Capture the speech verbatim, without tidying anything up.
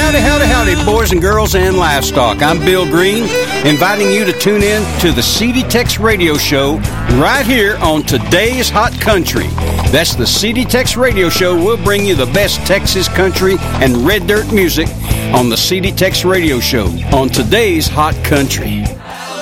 Howdy, howdy, howdy, boys and girls and livestock. I'm Bill Green, inviting you to tune in to the C D Tex Radio Show right here on Today's Hot Country. That's the C D Tex Radio Show. We'll bring you the best Texas country and red dirt music on the C D Tex Radio Show on Today's Hot Country.